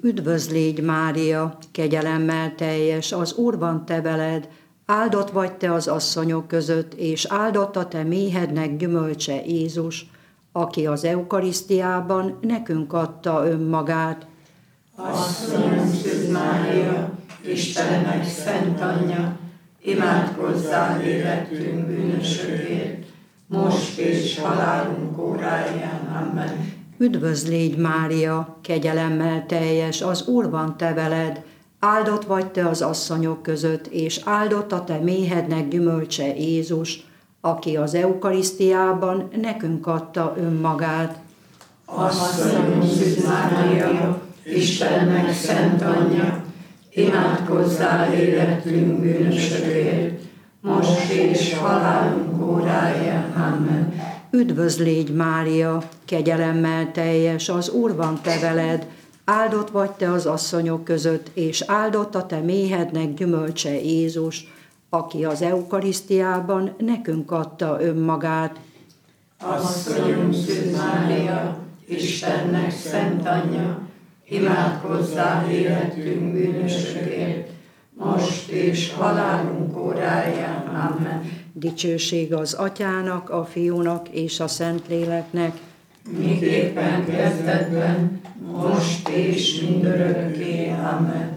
Üdvözlégy Mária, kegyelemmel teljes, az Úr van te veled, áldott vagy te az asszonyok között, és áldott a te méhednek gyümölcse Jézus, aki az eukarisztiában nekünk adta önmagát. Asszonyom Szűz Mária, Istennek szent anyja, imádkozzál életünk bűnösökért, most és halálunk óráján. Amen. Üdvözlégy Mária, kegyelemmel teljes, az Úr van te veled, áldott vagy te az asszonyok között, és áldott a te méhednek gyümölcse Jézus, aki az eukarisztiában nekünk adta önmagát. Asszonyom Szűz Mária, Istennek szent anyja, imádkozzál életünk bűnösökért, most és halálunk óráján. Amen. Üdvözlégy Mária, kegyelemmel teljes, az Úr van te veled, áldott vagy te az asszonyok között, és áldott a te méhednek gyümölcse Jézus, aki az eukarisztiában nekünk adta önmagát. Asszonyom Szűz Mária, Istennek szent anyja, imádkozzál életünk bűnösökért, most és halálunk óráján. Amen. Dicsőség az Atyának, a Fiúnak és a Szentléleknek, miképpen kezdetben, most és mindörökké. Amen.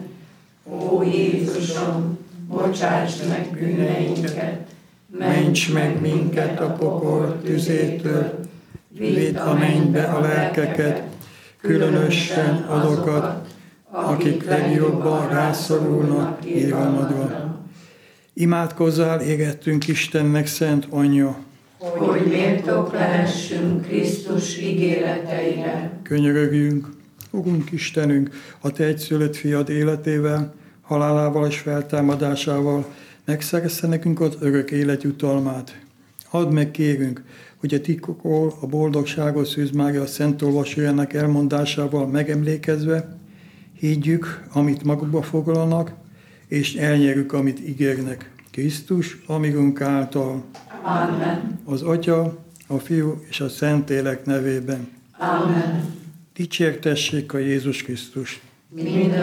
Ó Jézusom, bocsáss meg bűneinket, ments meg minket a pokol tüzétől, vidd a mennybe a lelkeket, különösen azokat, akik legjobban rászorulnak irgalmadra. Imádkozzál, égettünk Istennek szent anyja, hogy méltók lehessünk Krisztus ígéreteire. Könyörögjünk, Urunk Istenünk, a te egyszülött fiad életével, halálával és feltámadásával megszerezte nekünk az örök élet jutalmát. Add meg, kérünk, hogy a titkokról a boldogságot Szűz Mária szent olvasójának elmondásával megemlékezve higgyük, amit magukba foglalnak, és elnyerjük, amit ígérnek. Krisztus, amígunk által. Amen. Az Atya, a Fiú és a Szentlélek nevében. Amen. Dicsértessék a Jézus Krisztus. Minden